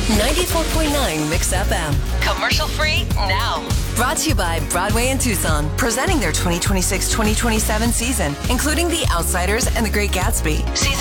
94.9 Mix FM. Commercial free now. Brought to you by Broadway and Tucson, presenting their 2026-2027 season, including The Outsiders and The Great Gatsby.